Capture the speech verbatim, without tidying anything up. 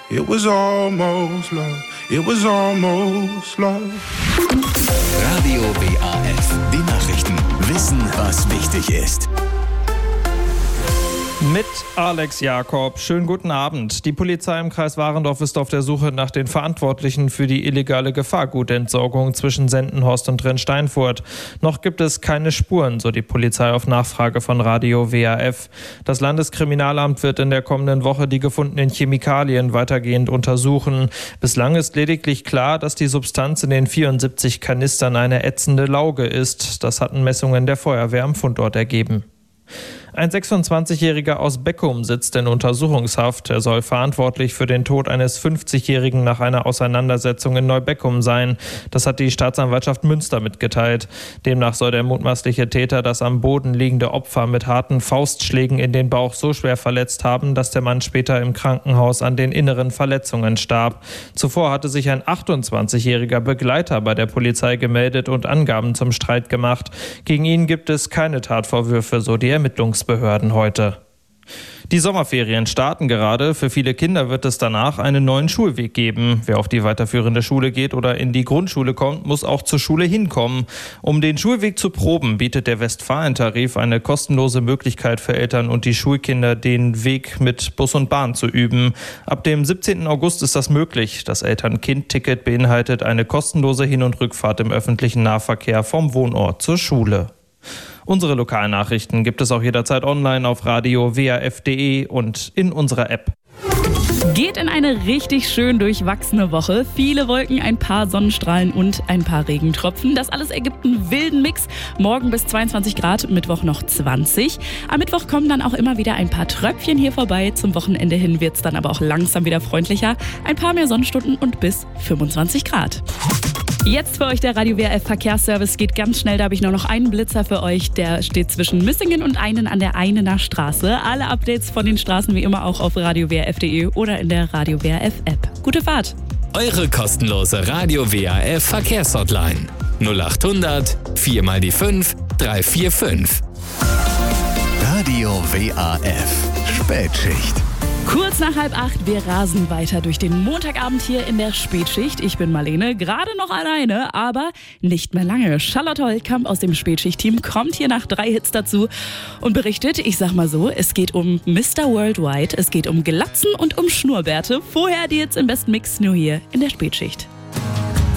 It was almost love. It was almost love. Radio W A F. Die Nachrichten. Wissen, was wichtig ist. Mit Alex Jakob. Schönen guten Abend. Die Polizei im Kreis Warendorf ist auf der Suche nach den Verantwortlichen für die illegale Gefahrgutentsorgung zwischen Sendenhorst und Rennsteinfurt. Noch gibt es keine Spuren, so die Polizei auf Nachfrage von Radio W A F. Das Landeskriminalamt wird in der kommenden Woche die gefundenen Chemikalien weitergehend untersuchen. Bislang ist lediglich klar, dass die Substanz in den vierundsiebzig Kanistern eine ätzende Lauge ist. Das hatten Messungen der Feuerwehr am Fundort ergeben. Ein sechsundzwanzigjähriger aus Beckum sitzt in Untersuchungshaft. Er soll verantwortlich für den Tod eines fünfzigjährigen nach einer Auseinandersetzung in Neubeckum sein. Das hat die Staatsanwaltschaft Münster mitgeteilt. Demnach soll der mutmaßliche Täter das am Boden liegende Opfer mit harten Faustschlägen in den Bauch so schwer verletzt haben, dass der Mann später im Krankenhaus an den inneren Verletzungen starb. Zuvor hatte sich ein achtundzwanzigjähriger Begleiter bei der Polizei gemeldet und Angaben zum Streit gemacht. Gegen ihn gibt es keine Tatvorwürfe, so die Ermittlungsbehörden heute. Die Sommerferien starten gerade. Für viele Kinder wird es danach einen neuen Schulweg geben. Wer auf die weiterführende Schule geht oder in die Grundschule kommt, muss auch zur Schule hinkommen. Um den Schulweg zu proben, bietet der Westfalentarif eine kostenlose Möglichkeit für Eltern und die Schulkinder, den Weg mit Bus und Bahn zu üben. Ab dem siebzehnten August ist das möglich. Das Eltern-Kind-Ticket beinhaltet eine kostenlose Hin- und Rückfahrt im öffentlichen Nahverkehr vom Wohnort zur Schule. Unsere Lokalnachrichten gibt es auch jederzeit online auf radio w a f punkt d e und in unserer App. Geht in eine richtig schön durchwachsene Woche. Viele Wolken, ein paar Sonnenstrahlen und ein paar Regentropfen. Das alles ergibt einen wilden Mix. Morgen bis zweiundzwanzig Grad, Mittwoch noch zwanzig. Am Mittwoch kommen dann auch immer wieder ein paar Tröpfchen hier vorbei. Zum Wochenende hin wird es dann aber auch langsam wieder freundlicher. Ein paar mehr Sonnenstunden und bis fünfundzwanzig Grad. Jetzt für euch der Radio W A F Verkehrsservice. Geht ganz schnell, da habe ich nur noch einen Blitzer für euch. Der steht zwischen Müssingen und Einen an der Einener Straße. Alle Updates von den Straßen wie immer auch auf radio w a f punkt d e oder in der Radio W A F App. Gute Fahrt! Eure kostenlose Radio W A F Verkehrshotline null acht hundert vier mal die fünf drei vier fünf. Radio W A F Spätschicht. Kurz nach halb acht, wir rasen weiter durch den Montagabend hier in der Spätschicht. Ich bin Marlene, gerade noch alleine, aber nicht mehr lange. Charlotte Holtkamp aus dem Spätschicht-Team kommt hier nach drei Hits dazu und berichtet, ich sag mal so, es geht um Mister Worldwide, es geht um Glatzen und um Schnurrbärte. Vorher die Hits im besten Mix, nur hier in der Spätschicht.